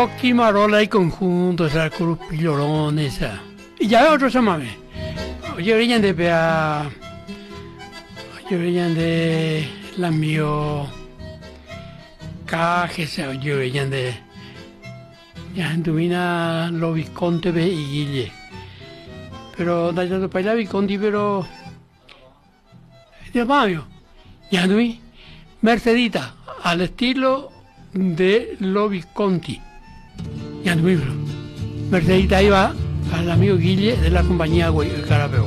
Coqui, Marola y Conjunto, esa Cruz Pillorón, esa. Y ya otro chamame. Yo venían de Pea. Yo venían de la mío. Cajes, yo venían de. Ya en Tumina, los Visconti y Guille. Pero, da yo para allá Visconti, pero. Dios mío. Ya en Mercedita, al estilo de los Visconti. Ya en Mercedita iba al amigo Guille de la compañía Carapeo.